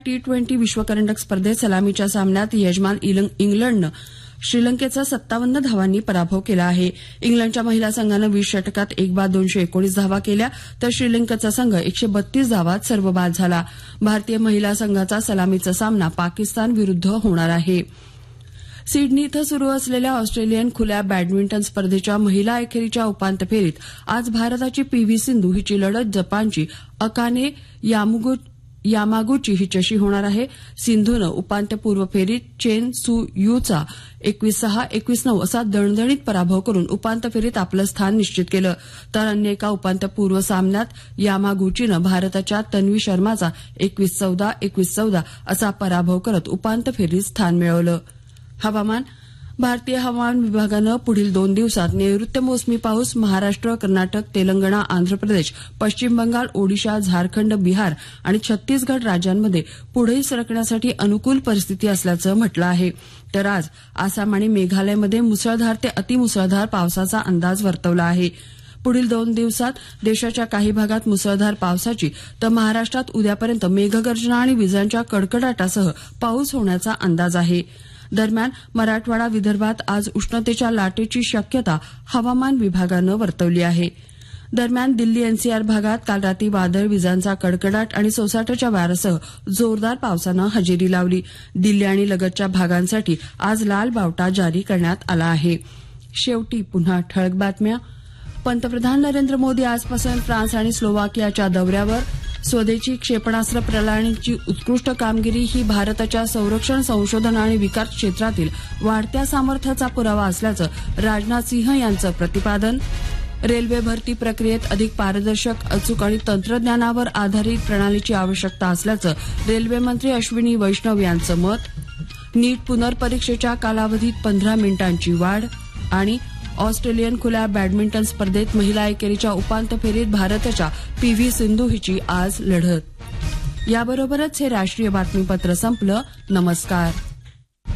T20 विश्वकरंडक स्पर्धेत सलामीच्या सामन्यात यजमान इंग्लंडनं श्रीलंकेचा 57 धावांनी पराभव केला आहे. इंग्लंडच्या महिला संघानं 20 षटकात एक बाद 219 धावा केल्या तर श्रीलंकेचा संघ 132 धावात सर्वबाद झाला. भारतीय महिला संघाचा सलामीचा सामना पाकिस्तान विरुद्ध होणार आहे. सिडनी इथं सुरू असलेल्या ऑस्ट्रेलियन खुल्या बॅडमिंटन स्पर्धेच्या महिला एकेरीच्या उपांत्य फेरीत आज भारताची पी.व्ही. सिंधू हिची लढत जपानची अकाने यामागुची हिच्याशी होणार आहे. सिंधूनं उपांत्यपूर्व फेरीत चेन सू यूचा 21-6, 21-9 असा दणदणीत पराभव करून उपांत्य फेरीत आपलं स्थान निश्चित केलं. तर अन्य एका उपांत्यपूर्व सामन्यात यामागुचीनं भारताच्या तन्वी शर्माचा 21-14, 21-14 असा पराभव करत उपांत्य फेरीत स्थान मिळवलं. हवामान. भारतीय हवामान विभागानं पुढील 2 दिवसात नैऋत्य मोसमी पाऊस महाराष्ट्र, कर्नाटक, तेलंगणा, आंध्र प्रदेश, पश्चिम बंगाल, ओडिशा, झारखंड, बिहार आणि छत्तीसगड राज्यांमध्ये पुढे सरकण्यासाठी अनुकूल परिस्थिती असल्याचं म्हटलं आहे. तर आज आसाम आणि मेघालयमध्ये मुसळधार ते अतिमुसळधार पावसाचा अंदाज वर्तवला आहे. पुढील 2 दिवसात देशाच्या काही भागात मुसळधार पावसाची तर महाराष्ट्रात उद्यापर्यंत मेघगर्जना आणि विजांच्या कडकडाटासह पाऊस होण्याचा अंदाज आहे. दरम्यान मराठवाडा, विदर्भात आज उष्णतेच्या लाटेची शक्यता हवामान विभागानं वर्तवली आहे. दरम्यान दिल्ली एनसीआर भागात काल रात्री वादळ, विजांचा कडकडाट आणि सोसाट्याच्या वाऱ्यासह जोरदार पावसानं हजेरी लावली. दिल्ली आणि लगतच्या भागांसाठी आज लाल बावटा जारी करण्यात आला आहे. शेवटी पुन्हा ठळक बातम्या. पंतप्रधान नरेंद्र मोदी आजपासून फ्रान्स आणि स्लोवाकियाच्या दौऱ्यावर. स्वदेशी क्षेपणास्त्र प्रणालीची उत्कृष्ट कामगिरी ही भारताच्या संरक्षण, संशोधन आणि विकास क्षेत्रातील वाढत्या सामर्थ्याचा पुरावा असल्याचं राजनाथ सिंह यांचं प्रतिपादन. रेल्वे भरती प्रक्रियेत अधिक पारदर्शक, अचूक आणि तंत्रज्ञानावर आधारित प्रणालीची आवश्यकता असल्याचं रेल्वेमंत्री अश्विनी वैष्णव यांचं मत. नीट पुनर्परीक्षेच्या कालावधीत 15 मिनिटांची वाढ. आणि ऑस्ट्रेलियन खुल्या बॅडमिंटन स्पर्धेत महिला एकेरीच्या उपांत्य फेरीत भारताच्या पी.व्ही. सिंधू हिची आज लढत. याबरोबरच हे राष्ट्रीय बातमीपत्र संपलं. नमस्कार.